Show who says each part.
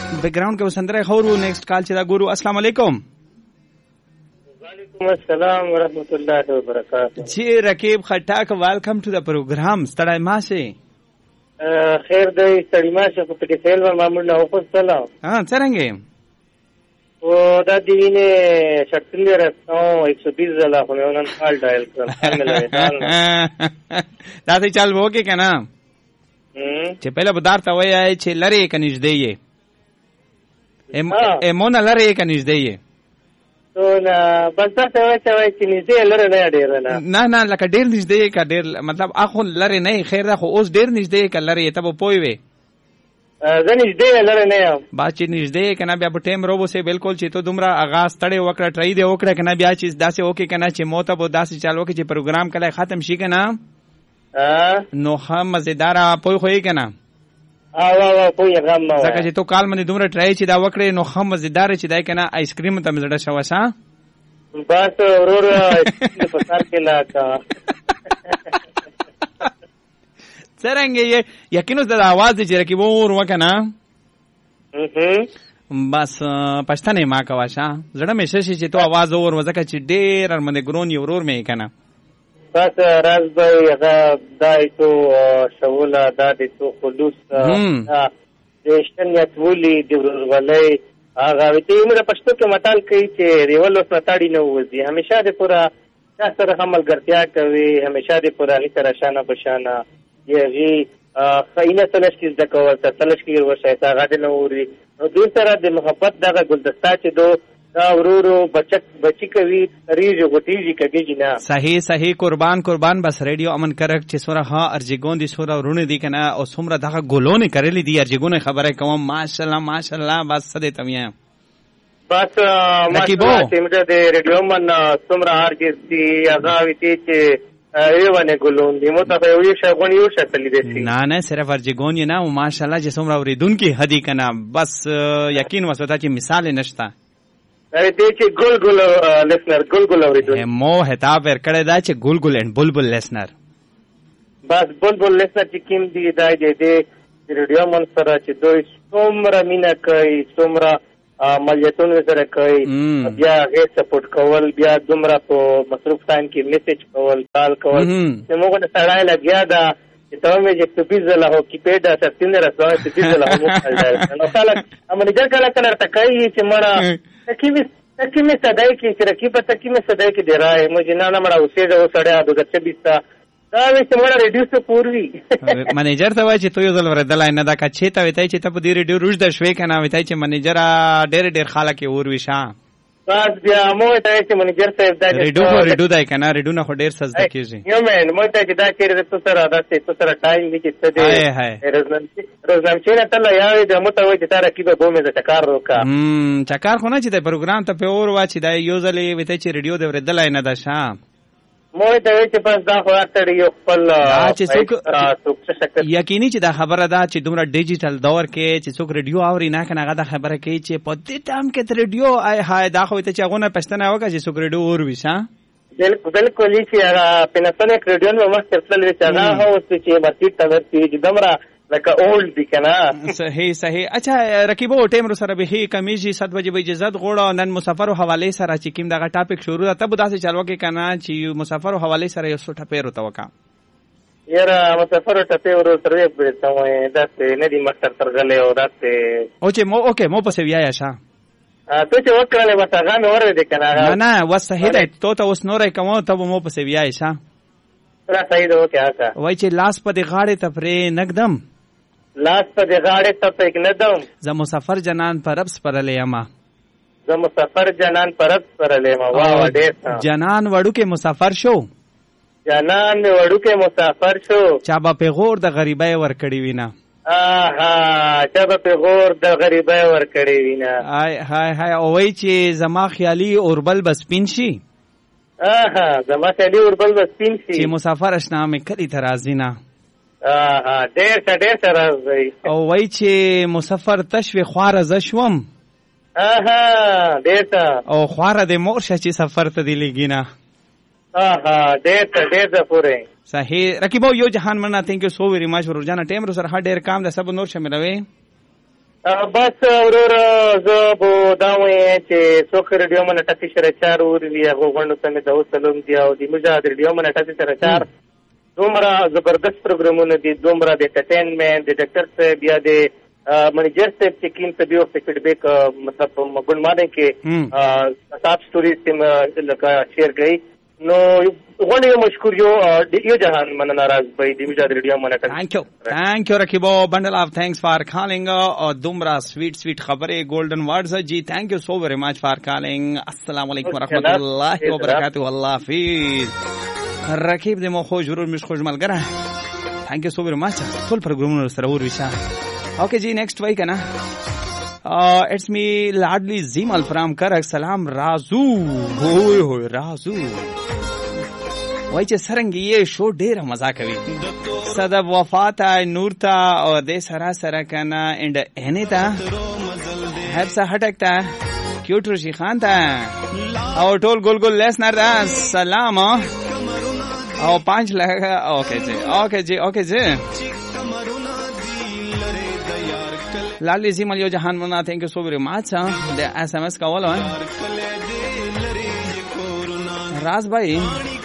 Speaker 1: بیکګراوند کې وسندره خورو. نیکسٹ کال چې دا ګورو. السلام علیکم.
Speaker 2: وعلیکم السلام ورحمۃ اللہ وبرکاتہ.
Speaker 1: جی رقیب خټاک ویلکم ټو د پروګرام. ستړی ماشه
Speaker 2: خیر دی ستړی ماشه په کې سیل ور معمول نه خو سلام.
Speaker 1: ها څنګه
Speaker 2: او دا دیوینه شکل راځو 120 زلا خو نن کال ډایل کړم.
Speaker 1: دا څه چل وو کې کنه چې पहिला بدار ته وایي چې لری کنيش دی امونه لری کنيش دی
Speaker 2: تو نه بس ته وایي چې نږدې لره نه ډیر
Speaker 1: نه لکه ډیر نږدې کا ډیر مطلب اخو لری نه خیر ده خو اوس ډیر نږدې کا لری ته پوي وي
Speaker 2: زنیش دی لره نه یم
Speaker 1: با چې نږدې کنه بیا په ټیم روبو سه بالکل چې ته دومره اغاز تړې وکړه ټرای دی وکړه کنه بیا چې داسې وکي کنه چې موته بو داسې چالو کې چې پروګرام کله ختم شي کنه نو هم مزیدار پوي خوې کنه
Speaker 2: وا پوي غم ما
Speaker 1: ځکه چې تو کال باندې دومره ټرای چې دا وکړې نو هم مزیدار چې دای کنه آیس کریم ته مزړه شوسا
Speaker 2: بس ورور په سر کې لاکا
Speaker 1: څنګه یقینو د आवाज چې رکی ور وکنه بس پښتنه ما کواشه زړه مې شې چې تو आवाज ور وځکه چې ډېر ارمنه ګرون یو ورور مې کنه
Speaker 2: بس راز به هغه دای تو شوله د تو خلوص د شتنیت ولي د ورولې هغه وتی موږ پښتو کې متال کوي چې ریول اوس نتاړي نه وځي همیشه د پورا سره عمل ګرځیا کوي همیشه د پورا غي سره شانه بشانه یغي خاینه تلش کې د کول تلش کې ورشه تا غاډه نه ووري نو دوی سره د محبت دغه ګلدستا چې دو دا ورورو بچی کوي ریږي غټیږي کګی نه
Speaker 1: صحیح قربان بس ریډیو امن کرک چې سوره ها ارجګون دي سوره ورونه دي کنه او سمره دغه ګلونه کړلې دي ارجګونه خبره کوم ماشاءالله بس سده تمیا
Speaker 2: بس ماشاءالله چې موږ د ریډیو من سمره ارجګ دي هغه وتی چې ایوانه ګلون دي مو ته یو شغون یو شتلې دي
Speaker 1: نه صرف ارجګون نه او ماشاءالله چې سمره اوریدونکو هدي کنه بس یقین وسوته چې مثال نشته
Speaker 2: دې چې ګل لسنر اوریدونکو
Speaker 1: مو هتاب ورکړی دا چې ګل اند بلبل لسنر
Speaker 2: بس بلبل لسنر چې کیم دی دا دې ریډیو من سره چې دوی څومره مینا کوي څومره مالیتونه سره کوي بیا هغه سپورټ کول بیا دومره په مصروف ټایم کې میسج کول کال کول چې موږ ته سړای لګیا دا چې ته مې چې پیزا له کی پیډا ستینه راځي چې پیزا له مو کړل نو کله امریکا کله تکای چې مړه تکیمه صدای کې چې رکیبه تکیمه صدای کې دی راي مو جنا نه مړه اوسې دا سړیا د 26 دا چې مړه ریډیوس پوروي
Speaker 1: منیجر ته وای چې تو یو ځل وردلای نه دا کچې ته وای چې ته په دې ریډیو روز د شوي کنه وای چې منیجر ډېر خلک ور وشا
Speaker 2: بس بیا مو ته چې منیجر صاحب دا
Speaker 1: ریډیو دای کنه ریډیو نه خو ډېر سزا کیږي
Speaker 2: یو مې مو ته چې دا چیرې ته سره دا ته سره ټایم دي چې څه دی روزنامه چې ته لا یاوي د مو ته وای چې تاره کیبه بومه د چکار وکا
Speaker 1: چکار خو نه چې د پروګرام ته په اور وا چې دا یو ځل وای چې ریډیو د وردلای نه دا شام
Speaker 2: مو ته چې پس دا خو اکثر یو خپل
Speaker 1: یقیني چې دا خبره ده چې دومره ډیجیټل دور کې چې څوک ریډیو اوري نه کنه دا خبره کوي چې په دې ټام کې ریډیو آی دا خو ته چې هغه نه پښتنه وکړي چې څوک ریډیو اور وشا
Speaker 2: بالکل چې هغه پنځه ریډیو نو مخ ترڅل چې هغه هو چې مرتي تور چې دمره لکه اولد دي کنه
Speaker 1: صحیح اچھا رکیبو ټیم سره به کمیږي 7 بجې به اجازه غوړو نن مسافر حواله سره چې کیم دغه ټاپک شروع ده تب داسې چالو کې کنه چې مسافر حواله سره یو څه ټپیر وته وکا
Speaker 2: یاره مسافر ټپیر سره به ته داسې نه دي مستر ترغله او داسې
Speaker 1: او چې مو اوکې مو پسې ویایا شه
Speaker 2: ته چې وکړلې وته غان ور دي کنه
Speaker 1: نه وسه هدایت ته اوس نورې کوم ته مو پسې ویایا شه
Speaker 2: را صحیح ده وکړه آقا
Speaker 1: وای چې لاس په دې غاړه تفرې نقدم
Speaker 2: لاس په دې غاړه ته پک نه دوم
Speaker 1: ز مسافر جنان پر ربس پرلې اما
Speaker 2: ز مسافر جنان پر ربس پرلې ما واه ډېر
Speaker 1: جنان وړو کې مسافر شو
Speaker 2: جنان وړو کې مسافر شو
Speaker 1: چا با پیغور د غریبای ور کړی وینا
Speaker 2: چا با پیغور د غریبای ور کړی وینا
Speaker 1: هاي او وای چې زما خیالي اوربل بسپین شي
Speaker 2: زما خیالي اوربل بسپین شي
Speaker 1: چې مسافر اشنا مې کلی ترازینا
Speaker 2: ډېر راځي
Speaker 1: او وای چې مسافر تشوي خوار ز شوم
Speaker 2: ډېر
Speaker 1: او خوار د مور شچې سفر ته دی لګینا
Speaker 2: ډېر پوره
Speaker 1: صحیح رکیبو یو جهان مننه تھینک یو سو ویری مچ ورجانا ټیم سره ډېر کام ده سب نور شاملوي
Speaker 2: بس ورور زه به دا وایم چې څوک ریډیو منه ټکي سره چار وروي هغه غونډو ته مې د وسلم دی او د موږ د ریډیو منه ټکي سره چار دومره زبردست پروګرامونه دي دومره د انټرټینمنت د ډاکټر صاحب یا د منیجر صاحب چې کوم څه به او فیډبیک مطلب ګډ ماده کې ټاپ سټوریز تم لکه شیر کړئ نو غونډه مشکور یو جهان من ناراض بھائی دی مجا ریډیو منه
Speaker 1: thank you رکیبو bundle of thanks for calling دومره sweet خبره golden words جی thank you so very much for calling السلام علیکم ورحمت الله وبرکاته الله حافظ رکیب دې مو خو ضرور مش خوش ملګره thank you so very much ټول پروګرامونه سره ورشا اوکے جی نیکسٹ وای کنا it's me ladli zimal from karak salam razu hoy razu وای چې سرنګ یې شو ډېر مزه کوي صدب وفات نور تا او دې سرا سره کنا اند انیتا هبسه هټکتا کیوټ رشي خان تا او ټول ګل ګل لیسنر سلام او 5 لگا اوکے جی لالی زیمل یو جهان منا thank you so very much د SMS کولو راز بھائی